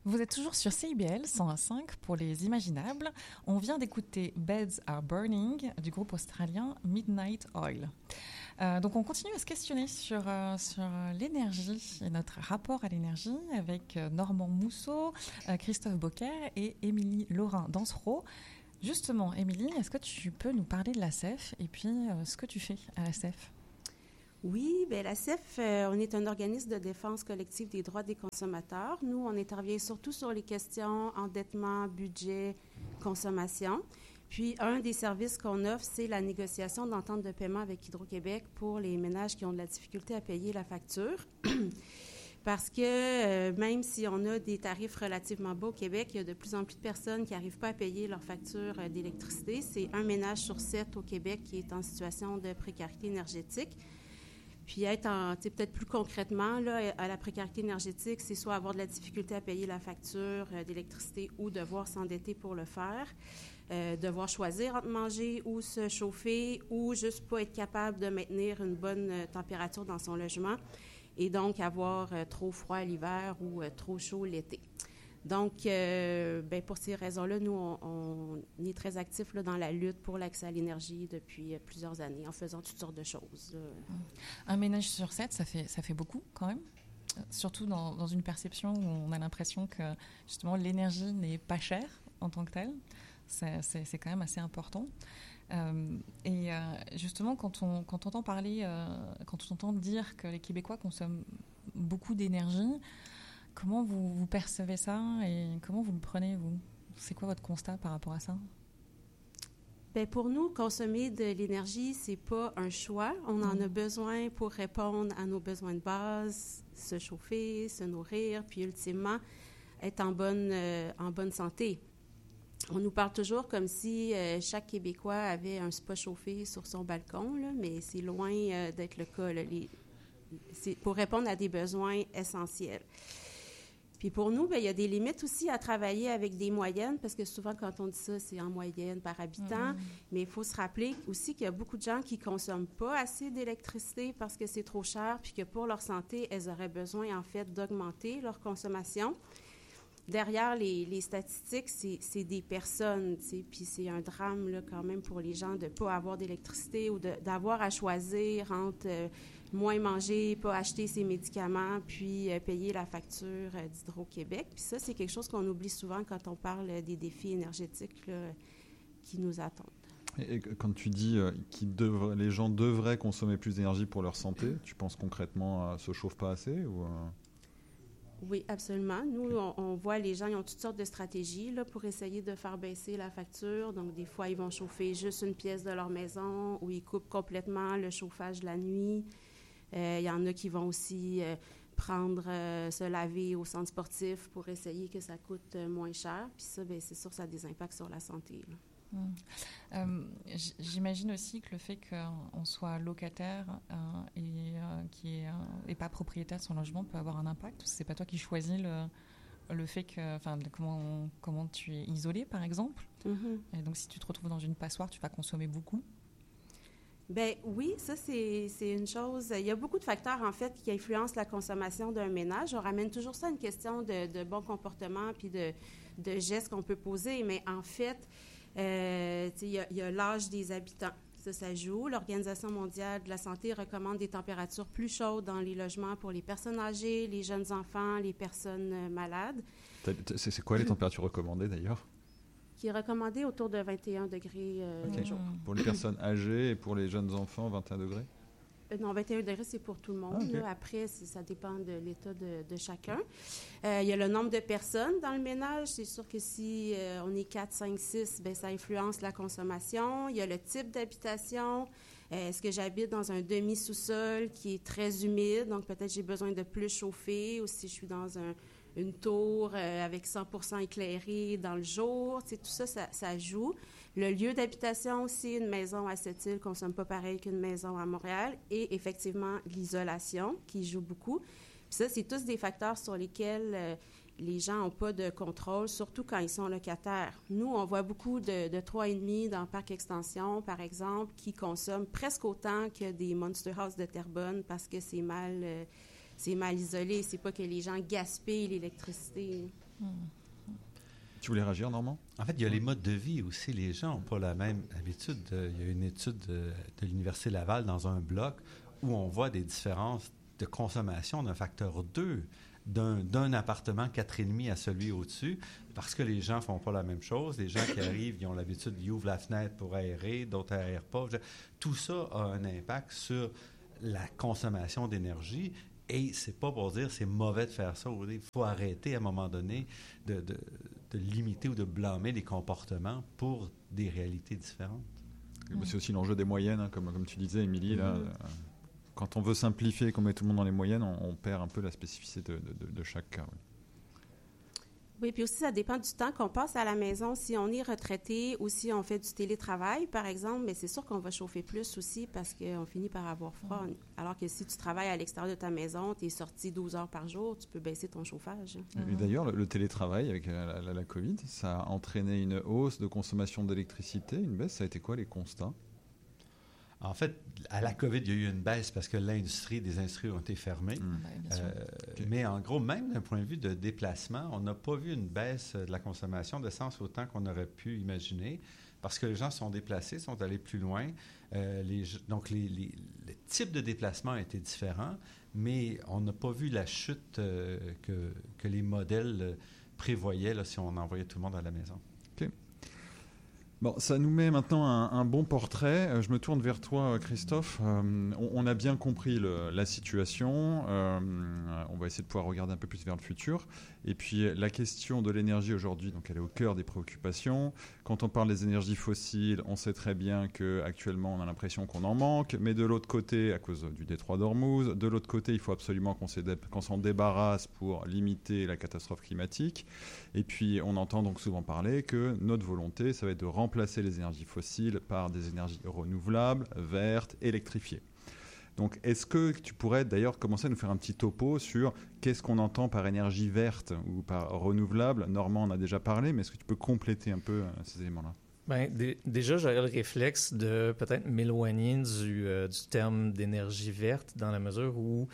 Vous êtes toujours sur CIBL 101.5 pour les imaginables. On vient d'écouter Beds Are Burning du groupe australien Midnight Oil. Donc on continue à se questionner sur l'énergie et notre rapport à l'énergie avec Normand Mousseau, Christophe Beaucaire et Émilie Laurin-Dansereau. Justement, Émilie, est-ce que tu peux nous parler de la CEF et puis ce que tu fais à la CEF? Oui, bien la CEF, on est un organisme de défense collective des droits des consommateurs. Nous, on intervient surtout sur les questions endettement, budget, consommation. Puis, un des services qu'on offre, c'est la négociation d'entente de paiement avec Hydro-Québec pour les ménages qui ont de la difficulté à payer la facture. Parce que même si on a des tarifs relativement bas au Québec, il y a de plus en plus de personnes qui n'arrivent pas à payer leur facture d'électricité. C'est un ménage sur 7 au Québec qui est en situation de précarité énergétique. Puis peut-être plus concrètement, là, à la précarité énergétique, c'est soit avoir de la difficulté à payer la facture d'électricité ou devoir s'endetter pour le faire, devoir choisir entre manger ou se chauffer ou juste pas être capable de maintenir une bonne température dans son logement et donc avoir trop froid l'hiver ou trop chaud l'été. Donc, pour ces raisons-là, nous, on est très actifs là, dans la lutte pour l'accès à l'énergie depuis plusieurs années, en faisant toutes sortes de choses. Là. Un ménage sur 7, ça fait beaucoup quand même, surtout dans une perception où on a l'impression que justement l'énergie n'est pas chère en tant que telle. C'est quand même assez important. Justement, quand on entend parler, quand on entend dire que les Québécois consomment beaucoup d'énergie, comment vous percevez ça et comment vous le prenez, vous? C'est quoi votre constat par rapport à ça? Bien, pour nous, consommer de l'énergie, c'est pas un choix. On en a besoin pour répondre à nos besoins de base, se chauffer, se nourrir, puis ultimement, être en bonne santé. On nous parle toujours comme si chaque Québécois avait un spa chauffé sur son balcon, là, mais c'est loin d'être le cas. Là. C'est pour répondre à des besoins essentiels. Puis pour nous, bien, il y a des limites aussi à travailler avec des moyennes, parce que souvent, quand on dit ça, c'est en moyenne par habitant. Mais il faut se rappeler aussi qu'il y a beaucoup de gens qui ne consomment pas assez d'électricité parce que c'est trop cher, puis que pour leur santé, elles auraient besoin, en fait, d'augmenter leur consommation. Derrière les statistiques, c'est des personnes, tu sais, puis c'est un drame, là, quand même, pour les gens de ne pas avoir d'électricité ou d'avoir à choisir entre moins manger, pas acheter ses médicaments, puis payer la facture d'Hydro-Québec. Puis ça, c'est quelque chose qu'on oublie souvent quand on parle des défis énergétiques là, qui nous attendent. Et quand tu dis les gens devraient consommer plus d'énergie pour leur santé, tu penses concrètement ne se chauffent pas assez ou Oui, absolument. Nous, on voit les gens, ils ont toutes sortes de stratégies là, pour essayer de faire baisser la facture. Donc, des fois, ils vont chauffer juste une pièce de leur maison ou ils coupent complètement le chauffage la nuit. Il y en a qui vont aussi se laver au centre sportif pour essayer que ça coûte moins cher. Puis ça, bien, c'est sûr, ça a des impacts sur la santé. J'imagine aussi que le fait qu'on soit locataire qui est pas propriétaire de son logement peut avoir un impact. C'est pas toi qui choisis le fait que, comment tu es isolé, par exemple. Et donc, si tu te retrouves dans une passoire, tu vas consommer beaucoup. Bien, oui, ça, c'est une chose. Il y a beaucoup de facteurs, en fait, qui influencent la consommation d'un ménage. On ramène toujours ça à une question de bon comportement puis de gestes qu'on peut poser. Mais en fait, il y a l'âge des habitants. Ça joue. L'Organisation mondiale de la santé recommande des températures plus chaudes dans les logements pour les personnes âgées, les jeunes enfants, les personnes malades. C'est quoi les températures recommandées, d'ailleurs? Qui est recommandé autour de 21 degrés le jour. Pour les personnes âgées et pour les jeunes enfants, 21 degrés? Non, 21 degrés, c'est pour tout le monde. Okay. Là. Après, ça dépend de l'état de chacun. Il y a le nombre de personnes dans le ménage. C'est sûr que si on est 4, 5, 6, bien, ça influence la consommation. Il y a le type d'habitation. Est-ce que j'habite dans un demi-sous-sol qui est très humide? Donc, peut-être j'ai besoin de plus chauffer. Ou si je suis dans une tour avec 100% éclairée dans le jour. Tu sais, tout ça, ça joue. Le lieu d'habitation aussi, une maison à Sept-Îles ne consomme pas pareil qu'une maison à Montréal. Et effectivement, l'isolation qui joue beaucoup. Puis ça, c'est tous des facteurs sur lesquels les gens n'ont pas de contrôle, surtout quand ils sont locataires. Nous, on voit beaucoup de 3,5 dans le parc extension, par exemple, qui consomment presque autant que des Monster House de Terrebonne parce que c'est mal isolé. C'est pas que les gens gaspillent l'électricité. Tu voulais réagir, Normand? En fait, il y a les modes de vie aussi. Les gens n'ont pas la même habitude. Il y a une étude de l'Université Laval dans un bloc où on voit des différences de consommation d'un facteur 2 d'un appartement 4,5 à celui au-dessus, parce que les gens ne font pas la même chose. Les gens qui arrivent, ils ont l'habitude, ils ouvrent la fenêtre pour aérer, d'autres n'aèrent pas. Tout ça a un impact sur la consommation d'énergie. Et c'est pas pour dire c'est mauvais de faire ça. Il faut arrêter à un moment donné de limiter ou de blâmer les comportements pour des réalités différentes. C'est aussi l'enjeu des moyennes, hein, comme tu disais, Émilie. Là, quand on veut simplifier et qu'on met tout le monde dans les moyennes, on perd un peu la spécificité de chaque cas. Oui. Oui, puis aussi, ça dépend du temps qu'on passe à la maison. Si on est retraité ou si on fait du télétravail, par exemple, mais c'est sûr qu'on va chauffer plus aussi parce qu'on finit par avoir froid. Alors que si tu travailles à l'extérieur de ta maison, tu es sorti 12 heures par jour, tu peux baisser ton chauffage. Et d'ailleurs, le télétravail avec la COVID, ça a entraîné une hausse de consommation d'électricité, une baisse. Ça a été quoi les constats? En fait, à la COVID, il y a eu une baisse parce que des industries ont été fermées. Mais en gros, même d'un point de vue de déplacement, on n'a pas vu une baisse de la consommation d'essence autant qu'on aurait pu imaginer parce que les gens sont déplacés, sont allés plus loin. Donc, le type de déplacement a été différent, mais on n'a pas vu la chute que les modèles prévoyaient là, si on envoyait tout le monde à la maison. OK. Bon, ça nous met maintenant un bon portrait. Je me tourne vers toi, Christophe. On a bien compris la situation. On va essayer de pouvoir regarder un peu plus vers le futur. Et puis, la question de l'énergie aujourd'hui, donc elle est au cœur des préoccupations. Quand on parle des énergies fossiles, on sait très bien qu'actuellement, on a l'impression qu'on en manque. Mais de l'autre côté, à cause du détroit d'Ormuz, de l'autre côté, il faut absolument qu'on s'en débarrasse pour limiter la catastrophe climatique. Et puis, on entend donc souvent parler que notre volonté, ça va être de remplacer les énergies fossiles par des énergies renouvelables, vertes, électrifiées. Donc, est-ce que tu pourrais d'ailleurs commencer à nous faire un petit topo sur qu'est-ce qu'on entend par énergie verte ou par renouvelable? Normand en a déjà parlé, mais est-ce que tu peux compléter un peu ces éléments-là? Bien, déjà, j'aurais le réflexe de peut-être m'éloigner du terme d'énergie verte dans la mesure où,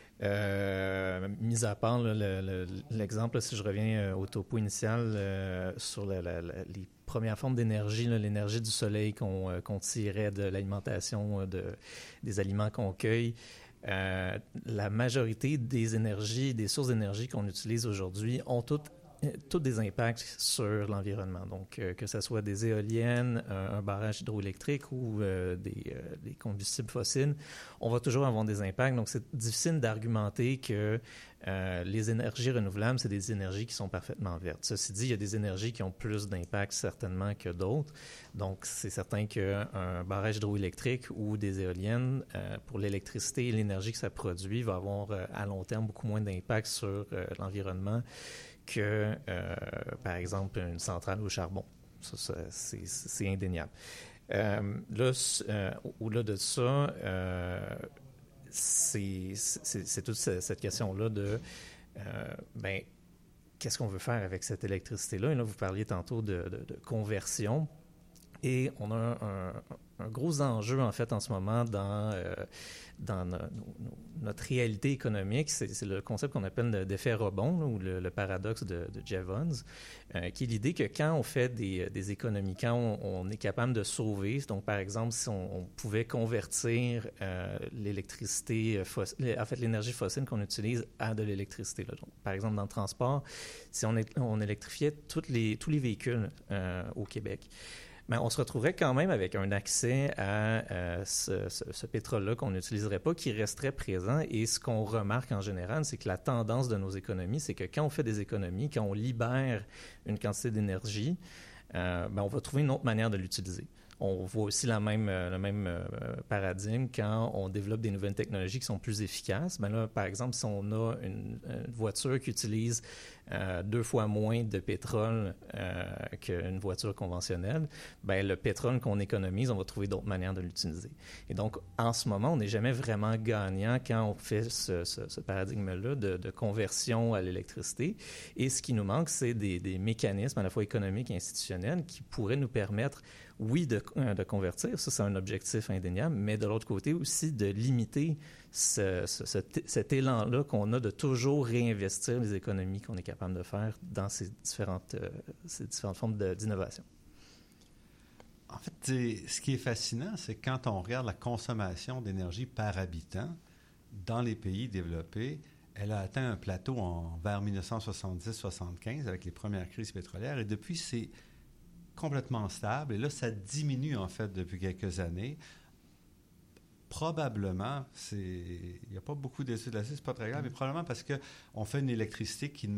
mis à part l'exemple, si je reviens au topo initial sur les premières formes d'énergie, l'énergie du soleil qu'on tirait de l'alimentation des aliments qu'on cueille, la majorité des énergies, des sources d'énergie qu'on utilise aujourd'hui ont toutes des impacts sur l'environnement. Donc, que ce soit des éoliennes, un barrage hydroélectrique ou des combustibles fossiles, on va toujours avoir des impacts. Donc, c'est difficile d'argumenter que les énergies renouvelables, c'est des énergies qui sont parfaitement vertes. Ceci dit, il y a des énergies qui ont plus d'impact certainement que d'autres. Donc, c'est certain qu'un barrage hydroélectrique ou des éoliennes, pour l'électricité et l'énergie que ça produit, va avoir à long terme beaucoup moins d'impact sur l'environnement que, par exemple, une centrale au charbon. Ça c'est indéniable. Au-delà de ça, c'est toute cette question-là de qu'est-ce qu'on veut faire avec cette électricité-là? Et là, vous parliez tantôt de conversion. Et on a un gros enjeu, en fait, en ce moment dans notre réalité économique. C'est le concept qu'on appelle d'effet rebond, là, ou le paradoxe de Jevons, qui est l'idée que quand on fait des économies, quand on est capable de sauver, donc par exemple, si on pouvait convertir l'électricité, en fait, l'énergie fossile qu'on utilise à de l'électricité. Là. Donc, par exemple, dans le transport, si on électrifiait tous les véhicules au Québec, mais on se retrouverait quand même avec un accès à ce pétrole-là qu'on n'utiliserait pas, qui resterait présent. Et ce qu'on remarque en général, c'est que la tendance de nos économies, c'est que quand on fait des économies, quand on libère une quantité d'énergie, on va trouver une autre manière de l'utiliser. On voit aussi le même paradigme quand on développe des nouvelles technologies qui sont plus efficaces. Ben là, par exemple, si on a une voiture qui utilise 2 fois moins de pétrole qu'une voiture conventionnelle, ben le pétrole qu'on économise, on va trouver d'autres manières de l'utiliser. Et donc, en ce moment, on n'est jamais vraiment gagnant quand on fait ce paradigme-là de conversion à l'électricité. Et ce qui nous manque, c'est des mécanismes à la fois économiques et institutionnels qui pourraient nous permettre, oui, de convertir, ça c'est un objectif indéniable, mais de l'autre côté aussi de limiter cet élan-là qu'on a de toujours réinvestir les économies qu'on est capable de faire dans ces différentes formes d'innovation. En fait, ce qui est fascinant, c'est quand on regarde la consommation d'énergie par habitant dans les pays développés, elle a atteint un plateau vers 1970-75 avec les premières crises pétrolières et depuis, c'est complètement stable. Et là, ça diminue en fait depuis quelques années. Probablement, il n'y a pas beaucoup d'études là-dessus, c'est pas très grave, mais probablement parce qu'on fait une électricité qui